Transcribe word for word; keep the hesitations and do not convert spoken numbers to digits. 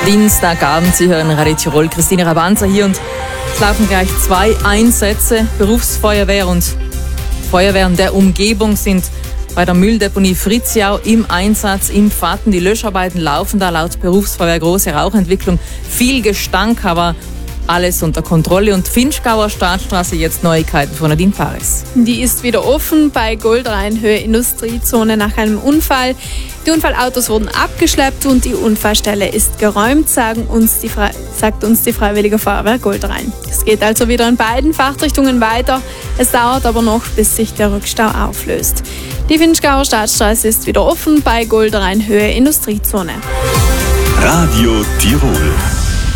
Dienstagabend, Sie hören Radio Tirol, Christine Rabanza hier und es laufen gleich zwei Einsätze. Berufsfeuerwehr und Feuerwehren der Umgebung sind bei der Mülldeponie Fritziau im Einsatz im Fatten. Die Löscharbeiten laufen da laut Berufsfeuerwehr, große Rauchentwicklung, viel Gestank, aber alles unter Kontrolle. Und Finchgauer Staatsstraße, jetzt Neuigkeiten von Nadine Paris. Die ist wieder offen bei Goldrheinhöhe Industriezone nach einem Unfall. Die Unfallautos wurden abgeschleppt und die Unfallstelle ist geräumt, sagen uns die Fre- sagt uns die Freiwillige Feuerwehr Goldrhein. Es geht also wieder in beiden Fahrtrichtungen weiter. Es dauert aber noch, bis sich der Rückstau auflöst. Die Finchgauer Staatsstraße ist wieder offen bei Goldrheinhöhe Industriezone. Radio Tirol.